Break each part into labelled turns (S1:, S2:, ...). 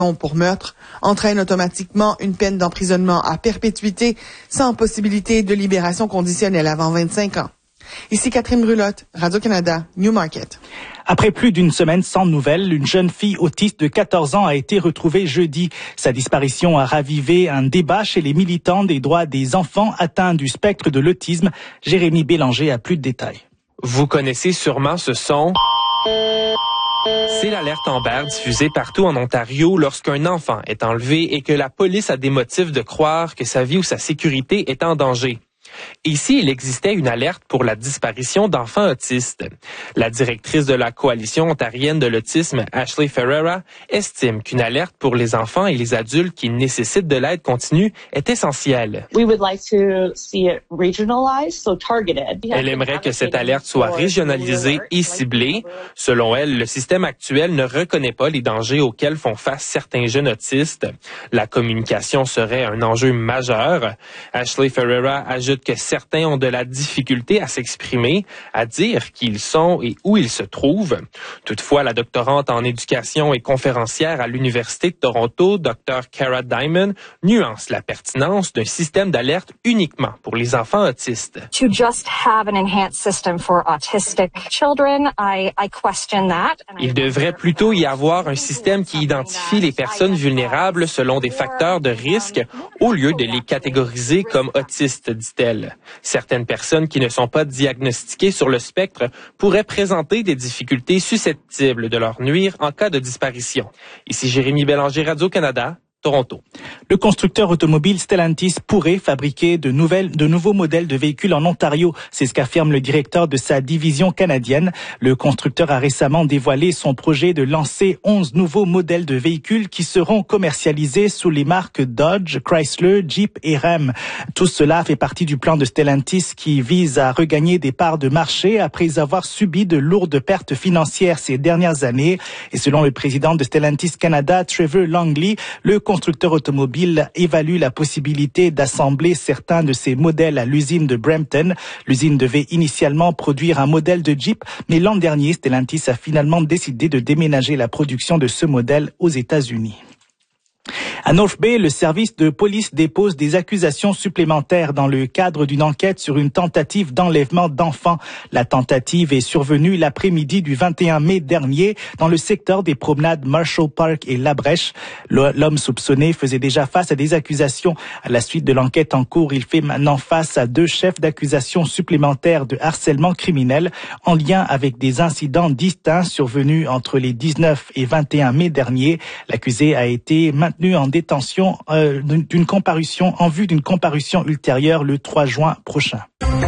S1: pour meurtre entraîne automatiquement une peine d'emprisonnement à perpétuité sans possibilité de libération conditionnelle avant 25 ans. Ici Catherine Brulotte, Radio-Canada, Newmarket.
S2: Après plus d'une semaine sans nouvelles, une jeune fille autiste de 14 ans a été retrouvée jeudi. Sa disparition a ravivé un débat chez les militants des droits des enfants atteints du spectre de l'autisme. Jérémy Bélanger a plus de détails.
S3: Vous connaissez sûrement ce son. C'est l'alerte Amber diffusée partout en Ontario lorsqu'un enfant est enlevé et que la police a des motifs de croire que sa vie ou sa sécurité est en danger. Ici, il existait une alerte pour la disparition d'enfants autistes. La directrice de la Coalition ontarienne de l'autisme, Ashley Ferreira, estime qu'une alerte pour les enfants et les adultes qui nécessitent de l'aide continue est essentielle. Elle aimerait que cette alerte soit régionalisée et ciblée. Selon elle, le système actuel ne reconnaît pas les dangers auxquels font face certains jeunes autistes. La communication serait un enjeu majeur. Ashley Ferreira ajoute que certains ont de la difficulté à s'exprimer, à dire qui ils sont et où ils se trouvent. Toutefois, la doctorante en éducation et conférencière à l'Université de Toronto, Dr. Cara Diamond, nuance la pertinence d'un système d'alerte uniquement pour les enfants autistes.
S4: To just have an enhanced system for autistic children, I question that.
S3: Il devrait plutôt y avoir un système qui identifie les personnes vulnérables selon des facteurs de risque au lieu de les catégoriser comme autistes, dit-elle. Certaines personnes qui ne sont pas diagnostiquées sur le spectre pourraient présenter des difficultés susceptibles de leur nuire en cas de disparition. Ici Jérémy Bélanger, Radio-Canada, Toronto.
S2: Le constructeur automobile Stellantis pourrait fabriquer de nouveaux modèles de véhicules en Ontario. C'est ce qu'affirme le directeur de sa division canadienne. Le constructeur a récemment dévoilé son projet de lancer 11 nouveaux modèles de véhicules qui seront commercialisés sous les marques Dodge, Chrysler, Jeep et Ram. Tout cela fait partie du plan de Stellantis qui vise à regagner des parts de marché après avoir subi de lourdes pertes financières ces dernières années. Et selon le président de Stellantis Canada, Trevor Longley, le constructeur automobile évalue la possibilité d'assembler certains de ces modèles à l'usine de Brampton. L'usine devait initialement produire un modèle de Jeep, mais l'an dernier, Stellantis a finalement décidé de déménager la production de ce modèle aux États-Unis. À North Bay, le service de police dépose des accusations supplémentaires dans le cadre d'une enquête sur une tentative d'enlèvement d'enfants. La tentative est survenue l'après-midi du 21 mai dernier dans le secteur des promenades Marshall Park et La Brèche. L'homme soupçonné faisait déjà face à des accusations. À la suite de l'enquête en cours, il fait maintenant face à 2 chefs d'accusation supplémentaires de harcèlement criminel en lien avec des incidents distincts survenus entre les 19 et 21 mai dernier. L'accusé a été maintenu en détention en vue d'une comparution ultérieure le 3 juin prochain.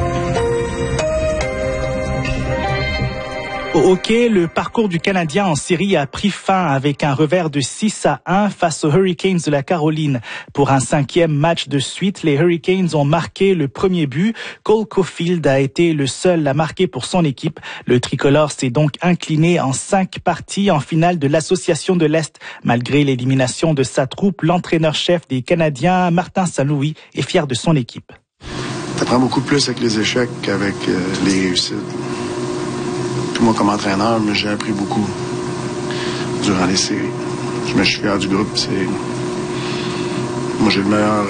S2: Au hockey, le parcours du Canadien en série a pris fin avec un revers de 6-1 face aux Hurricanes de la Caroline. Pour un 5e match de suite, les Hurricanes ont marqué le premier but. Cole Caulfield a été le seul à marquer pour son équipe. Le tricolore s'est donc incliné en 5 parties en finale de l'Association de l'Est. Malgré l'élimination de sa troupe, l'entraîneur-chef des Canadiens, Martin Saint-Louis, est fier de son équipe.
S5: T'apprends beaucoup plus avec les échecs qu'avec les réussites. Moi, comme entraîneur, j'ai appris beaucoup durant les séries. Je suis fier du groupe. Moi, j'ai le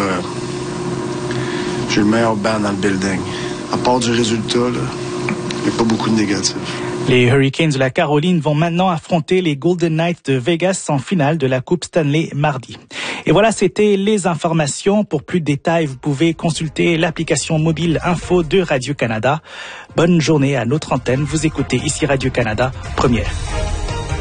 S5: meilleur band dans le building. À part du résultat, il n'y a pas beaucoup de négatifs.
S2: Les Hurricanes de la Caroline vont maintenant affronter les Golden Knights de Vegas en finale de la Coupe Stanley mardi. Et voilà, c'était les informations. Pour plus de détails, vous pouvez consulter l'application mobile Info de Radio-Canada. Bonne journée à notre antenne. Vous écoutez ici Radio-Canada, première.